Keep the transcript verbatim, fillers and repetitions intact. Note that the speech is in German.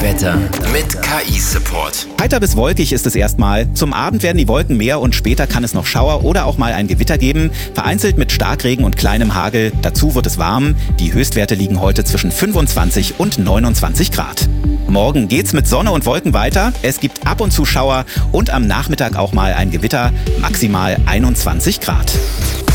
Wetter mit K I-Support. Heiter bis wolkig ist es erstmal. Zum Abend werden die Wolken mehr und später kann es noch Schauer oder auch mal ein Gewitter geben. Vereinzelt mit Starkregen und kleinem Hagel. Dazu wird es warm. Die Höchstwerte liegen heute zwischen fünfundzwanzig und neunundzwanzig Grad. Morgen geht's mit Sonne und Wolken weiter. Es gibt ab und zu Schauer und am Nachmittag auch mal ein Gewitter. Maximal einundzwanzig Grad.